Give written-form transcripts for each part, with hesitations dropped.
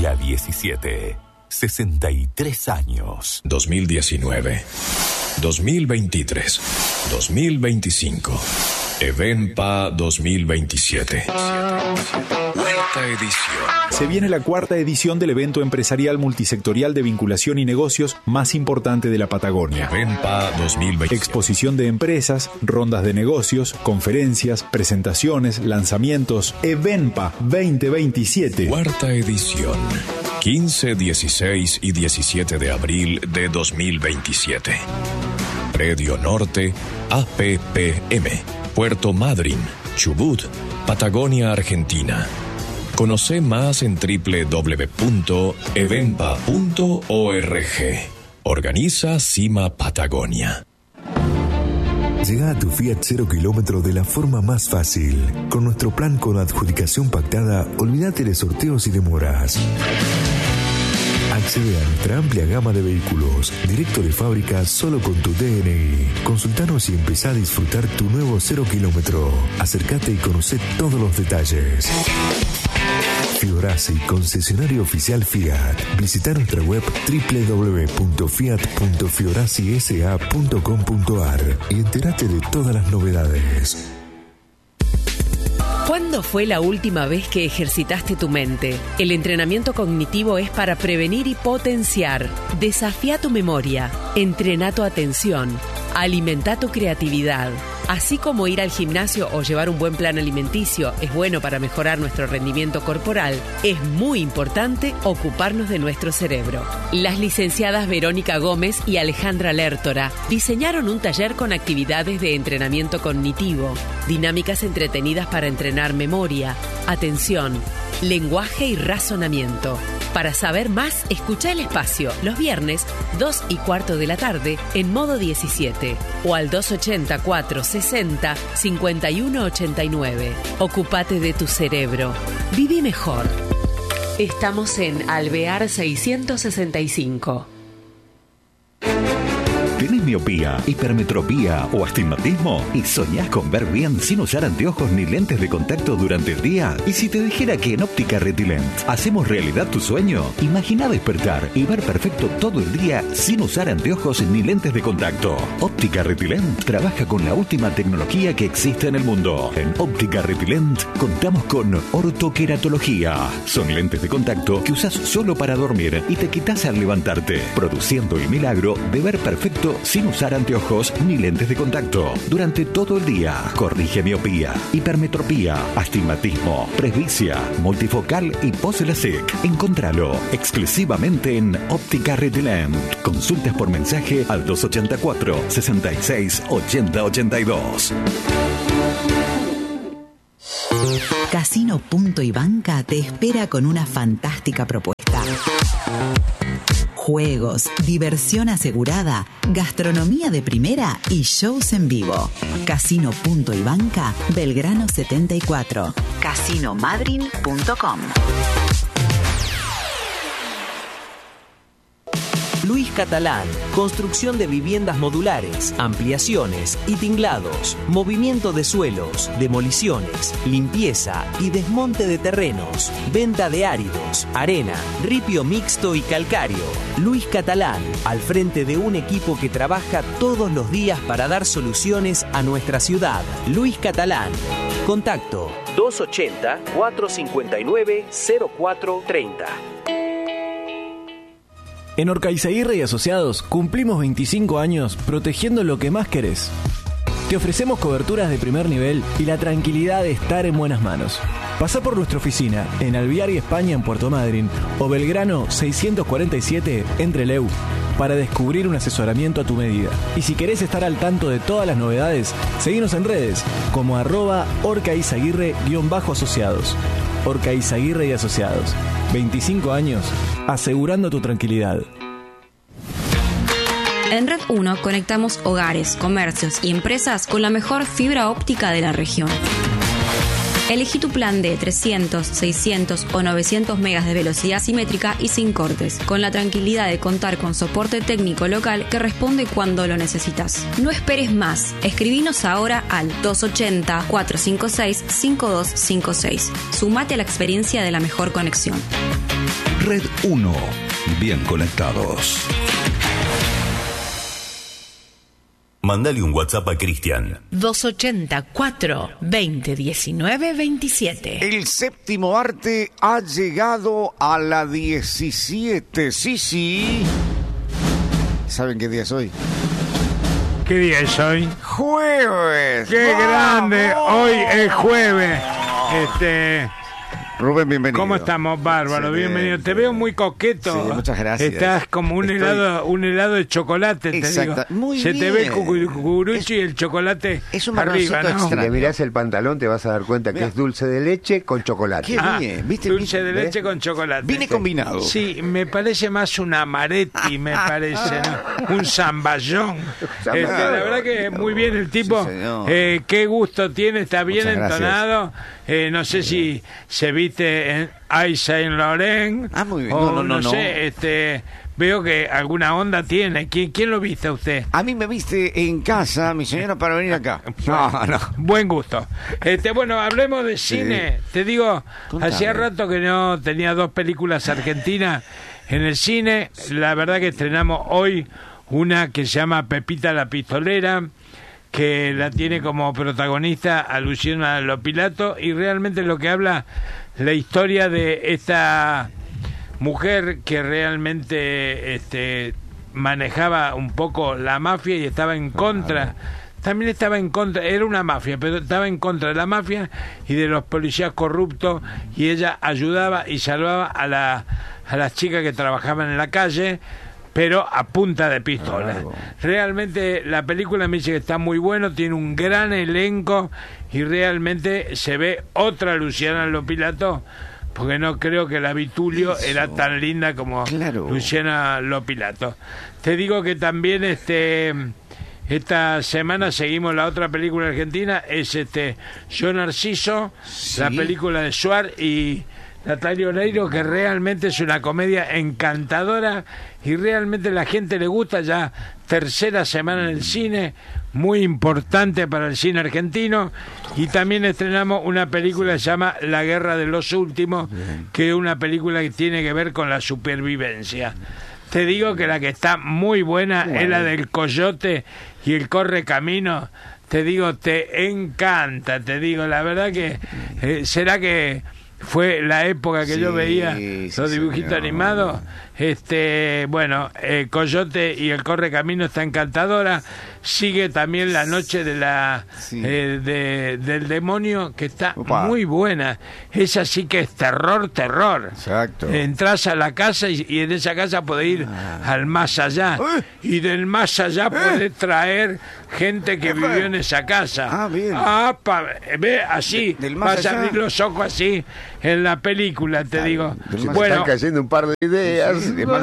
La 17. 63 años. 2019. 2023. 2025. Evenpa 2027. Cuarta edición. Se viene la cuarta edición del evento empresarial multisectorial de vinculación y negocios más importante de la Patagonia. Evenpa 2027. Exposición de empresas, rondas de negocios, conferencias, presentaciones, lanzamientos. Evenpa 2027. Cuarta edición. 15, 16 y 17 de abril de 2027. Predio Norte, APPM, Puerto Madryn, Chubut, Patagonia, Argentina. Conoce más en www.evenpa.org. Organiza Cima Patagonia. Llega a tu Fiat 0 kilómetro de la forma más fácil. Con nuestro plan con adjudicación pactada, olvídate de sorteos y demoras. Accede a nuestra amplia gama de vehículos, directo de fábrica solo con tu DNI. Consultanos y empezá a disfrutar tu nuevo 0 kilómetro. Acércate y conoce todos los detalles. Fiorasi, concesionario oficial Fiat. Visita nuestra web www.fiat.fiorasisa.com.ar y entérate de todas las novedades. ¿Cuándo fue la última vez que ejercitaste tu mente? El entrenamiento cognitivo es para prevenir y potenciar. Desafía tu memoria, entrena tu atención, alimenta tu creatividad. Así como ir al gimnasio o llevar un buen plan alimenticio es bueno para mejorar nuestro rendimiento corporal, es muy importante ocuparnos de nuestro cerebro. Las licenciadas Verónica Gómez y Alejandra Lertora diseñaron un taller con actividades de entrenamiento cognitivo, dinámicas entretenidas para entrenar memoria, atención, lenguaje y razonamiento. Para saber más, escucha El Espacio los viernes 2:15 de la tarde en Modo 17 o al 280-460-5189. Ocúpate de tu cerebro. Viví mejor. Estamos en Alvear 665. ¿Tenés miopía, hipermetropía o astigmatismo? ¿Y soñás con ver bien sin usar anteojos ni lentes de contacto durante el día? ¿Y si te dijera que en Óptica Retilent hacemos realidad tu sueño? Imagina despertar y ver perfecto todo el día sin usar anteojos ni lentes de contacto. Óptica Retilent trabaja con la última tecnología que existe en el mundo. En Óptica Retilent contamos con ortoqueratología. Son lentes de contacto que usas solo para dormir y te quitas al levantarte, produciendo el milagro de ver perfecto sin usar anteojos ni lentes de contacto durante todo el día. Corrige miopía, hipermetropía, astigmatismo, presbicia, multifocal y post-LASIK. Encontralo exclusivamente en Óptica Retilent. Consultas por mensaje al 284 66 80 82. Casino Punto y Banca te espera con una fantástica propuesta. Juegos, diversión asegurada, gastronomía de primera y shows en vivo. Casino Punto y Banca, Belgrano 74. Casinomadryn.com. Luis Catalán, construcción de viviendas modulares, ampliaciones y tinglados, movimiento de suelos, demoliciones, limpieza y desmonte de terrenos, venta de áridos, arena, ripio mixto y calcáreo. Luis Catalán, al frente de un equipo que trabaja todos los días para dar soluciones a nuestra ciudad. Luis Catalán. Contacto 280-459-0430. En Orcaizaguirre y Asociados cumplimos 25 años protegiendo lo que más querés. Te ofrecemos coberturas de primer nivel y la tranquilidad de estar en buenas manos. Pasá por nuestra oficina en Alvear y España en Puerto Madryn o Belgrano 647 en Trelew para descubrir un asesoramiento a tu medida. Y si querés estar al tanto de todas las novedades, seguinos en redes como @Orcaizaguirre_asociados. Orcaizaguirre y Asociados. 25 años asegurando tu tranquilidad. En Red 1 conectamos hogares, comercios y empresas con la mejor fibra óptica de la región. Elegí tu plan de 300, 600 o 900 megas de velocidad simétrica y sin cortes, con la tranquilidad de contar con soporte técnico local que responde cuando lo necesitas. No esperes más. Escribinos ahora al 280-456-5256. Sumate a la experiencia de la mejor conexión. Red 1. Bien conectados. Mandale un WhatsApp a Cristian. 284 2019 27. El séptimo arte ha llegado a la 17. Sí. ¿Saben qué día es hoy? ¿Qué día es hoy? ¡Jueves! ¡Qué grande! Hoy es jueves. Rubén, bienvenido. ¿Cómo estamos? Bárbaro, bienvenido. Te veo muy coqueto. Sí, muchas gracias. Estás como un helado de chocolate, te digo. Muy Se bien. te ve el cucurucho y el chocolate es un arriba, ¿no? Si le mirás el pantalón te vas a dar cuenta que es dulce de leche con chocolate. Qué bien, ¿viste? Dulce de leche con chocolate. Viene combinado. Sí, me parece más un amaretti, me parece, ¿no? Un zamballón. La verdad que muy bien el tipo. Sí, qué gusto tiene, está bien entonado. No sé si se viste en Yves Saint Laurent. Muy bien. O no sé, veo que alguna onda tiene. ¿Quién lo viste a usted? A mí me viste en casa, mi señora, para venir acá. No. Buen gusto. Bueno, hablemos de cine. Te digo, hacía rato que no tenía 2 películas argentinas en el cine. La verdad que estrenamos hoy una que se llama Pepita la Pistolera, que la tiene como protagonista a Luciana Lopilato, y realmente lo que habla la historia de esta mujer que realmente manejaba un poco la mafia y estaba en contra. También estaba en contra, era una mafia, pero estaba en contra de la mafia y de los policías corruptos, y ella ayudaba y salvaba a las chicas que trabajaban en la calle, pero a punta de pistola. Realmente la película me dice que está muy bueno, tiene un gran elenco y realmente se ve otra Luciana Lopilato, porque no creo que la Vitulio era tan linda como Luciana Lopilato. Te digo que también esta semana seguimos la otra película argentina, es Yo Narciso, la película de Suar y Natalia Oreiro, que realmente es una comedia encantadora y realmente la gente le gusta. Ya 3ª semana en el cine, muy importante para el cine argentino. Y también estrenamos una película que se llama La Guerra de los Últimos, que es una película que tiene que ver con la supervivencia. Te digo que la que está muy buena es la del Coyote y el Correcamino. Te digo, te encanta, te digo, la verdad que será que fue la época que yo veía los dibujitos animados. Coyote y el Correcamino está encantadora. Sigue también La Noche de del Demonio, que está muy buena. Esa sí que es terror. Exacto. Entras a la casa y en esa casa podés ir al más allá. Y del más allá podés traer gente que vivió en esa casa. Ve así, vas a abrir los ojos así en la película, te digo. Están cayendo un par de ideas.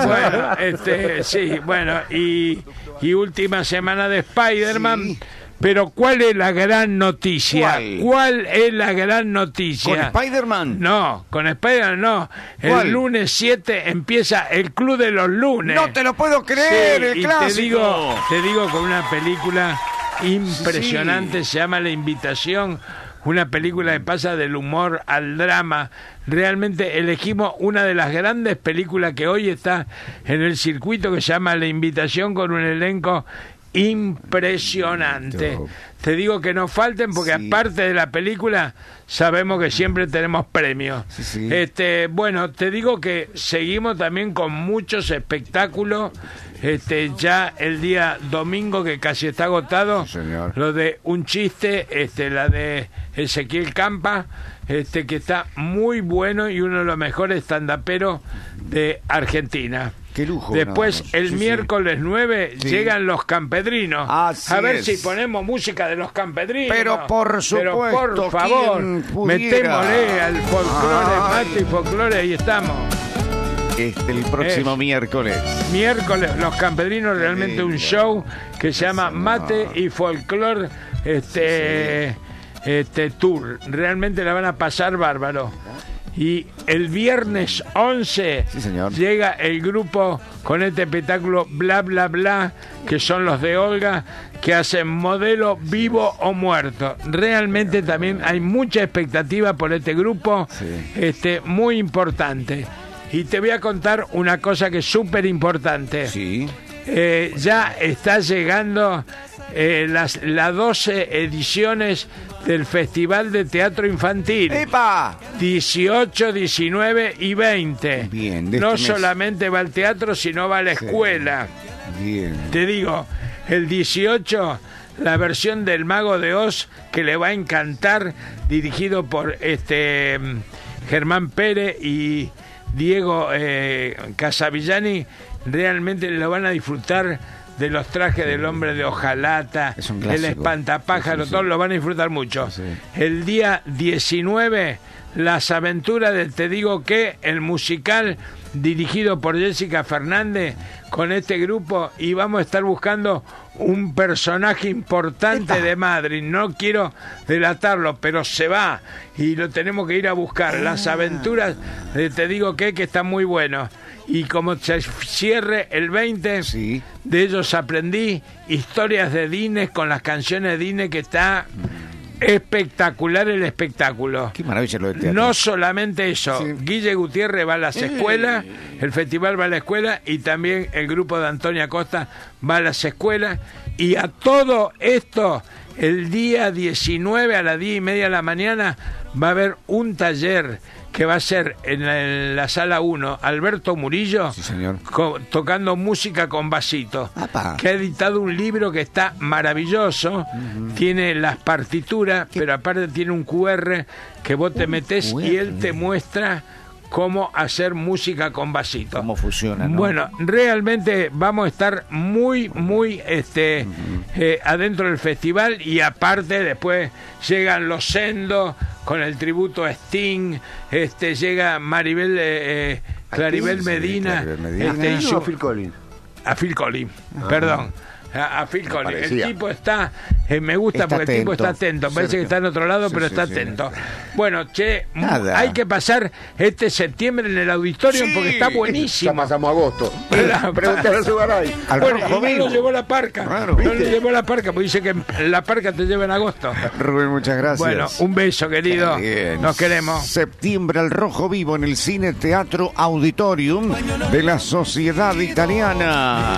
Y última semana de Spider-Man. Pero ¿cuál es la gran noticia? ¿Cuál es la gran noticia? ¿Con Spider-Man? No, con Spider-Man no. El lunes 7 empieza el Club de los Lunes. No te lo puedo creer, el clásico. Te digo con una película impresionante, se llama La Invitación. Una película que pasa del humor al drama. Realmente elegimos una de las grandes películas que hoy está en el circuito, que se llama La Invitación, con un elenco impresionante. Te digo que no falten, porque aparte de la película sabemos que siempre tenemos premios. Te digo que seguimos también con muchos espectáculos. Ya el día domingo, que casi está agotado, lo de Un Chiste, la de Ezequiel Campa, que está muy bueno y uno de los mejores stand-uperos de Argentina. Qué lujo. Después, el miércoles 9 llegan Los Campedrinos. A ver si ponemos música de Los Campedrinos. Pero por supuesto, por favor, metémosle al folclore, mate y folclore, ahí estamos. El próximo miércoles. Los Campedrinos, realmente un show que se llama Mate y Folclore Tour. Realmente la van a pasar bárbaro. Y el viernes 11 llega el grupo con este espectáculo Bla Bla Bla, que son los de Olga, que hacen Modelo Vivo o Muerto. Realmente también hay mucha expectativa por este grupo, muy importante. Y te voy a contar una cosa que es súper importante. Sí. Ya está llegando las 12 ediciones del Festival de Teatro Infantil. ¡Epa! 18, 19 y 20. Bien, no solamente va al teatro, sino va a la escuela. Bien. Te digo, el 18, la versión del Mago de Oz, que le va a encantar, dirigido por Germán Pérez y Diego Casavillani. Realmente lo van a disfrutar, de los trajes del hombre de hojalata, el espantapájaro, todos lo van a disfrutar mucho. El día 19, Las aventuras de Te Digo Que, el musical dirigido por Jessica Fernández con este grupo, y vamos a estar buscando un personaje importante de Madrid. No quiero delatarlo, pero se va y lo tenemos que ir a buscar. Las aventuras de Te Digo Que está muy bueno. Y como se cierre el 20, de ellos aprendí, historias de Dines con las canciones de Dines, que está espectacular el espectáculo. Qué maravilla lo de teatro. No solamente eso, Guille Gutiérrez va a las escuelas, el festival va a la escuela, y también el grupo de Antonia Costa va a las escuelas. Y a todo esto, el día 19 a las 10:30 de la mañana va a haber un taller que va a ser en la sala 1, Alberto Murillo, tocando música con vasito, que ha editado un libro que está maravilloso, tiene las partituras, pero aparte tiene un QR que vos te metés y él te muestra cómo hacer música con vasito. Cómo funciona, ¿no? Bueno, realmente vamos a estar muy adentro del festival, y aparte después llegan los Sendos con el tributo a Sting, llega Maribel Claribel Medina, y a Phil Collins. A Phil Collins, perdón. A Phil Collins. El tipo está, me gusta está porque atento, el tipo está atento, parece que está en otro lado, pero está atento. Bueno, hay que pasar este septiembre en el auditorio porque está buenísimo. Ya pasamos agosto. Pregúntale a Zugaray. Bueno, no lo llevó la Parca. Claro, no lo llevó la Parca, porque dice que la Parca te lleva en agosto. Rubén, muchas gracias. Bueno, un beso, querido. Nos queremos. Septiembre, al Rojo Vivo en el Cine Teatro Auditorium de la Sociedad Italiana.